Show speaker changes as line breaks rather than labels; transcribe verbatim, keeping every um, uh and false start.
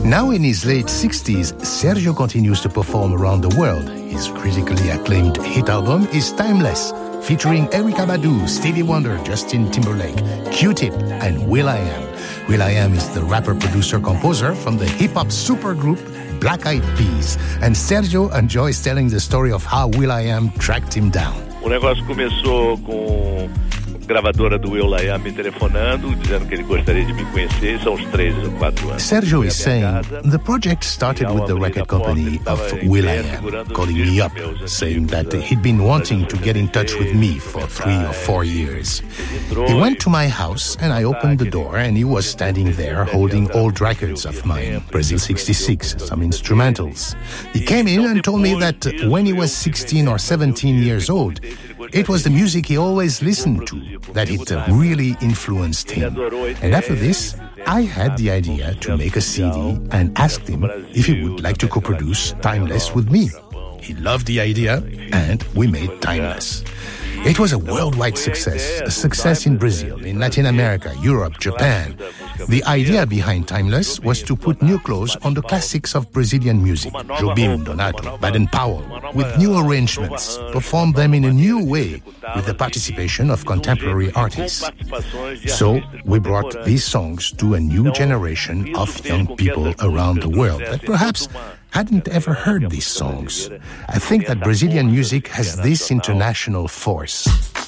Now in his late sixties, Sergio continues to perform around the world. His critically acclaimed hit album is Timeless, featuring Erykah Badu, Stevie Wonder, Justin Timberlake, Q-Tip, and will.i.am. will.i.am is the rapper-producer-composer from the hip-hop supergroup Black Eyed Peas, and Sergio enjoys telling the story of how will.i.am tracked him down.
O negócio começou com a gravadora do will.i.am me telefonando, dizendo que ele gostaria de me conhecer. São uns três ou quatro anos.
Sergio is saying the project started with the record company of will.i.am calling me up, saying that he'd been wanting to get in touch with me for three or four years. He went to my house and I opened the door and he was standing there holding old records of mine, Brazil sixty-six, some instrumentals. He came in and told me that when he was sixteen or seventeen years old, it was the music he always listened to, that it uh, really influenced him. And after this, I had the idea to make a C D and asked him if he would like to co-produce Timeless with me. He loved the idea, and we made Timeless. It was a worldwide success, a success in Brazil, in Latin America, Europe, Japan. The idea behind Timeless was to put new clothes on the classics of Brazilian music, Jobim, Donato, Baden-Powell, with new arrangements, perform them in a new way with the participation of contemporary artists. So we brought these songs to a new generation of young people around the world that perhaps hadn't ever heard these songs. I think that Brazilian music has this international force.